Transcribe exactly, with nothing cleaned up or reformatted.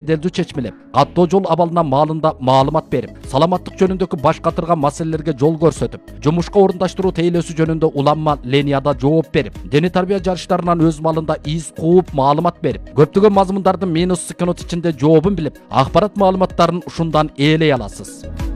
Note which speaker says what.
Speaker 1: жеделдүү чечмелеп, каттоо жол абалына маалында маалымат берип, саламаттык жөнүндөгү баш катырган маселелерге жол көрсөтүп, жумушка орундаштыруу тейлөөсү жөнүндө уланма линияда жооп берип, дене тарбия жарыштарынан өз малында из кууп маалымат берип, көптөгөн мазмундардын минус секунд ичинде жообун билип, акпарат маалыматтарын ушундан ээлей аласыз.